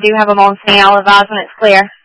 do have a Mont Saint Olive vase when it's clear.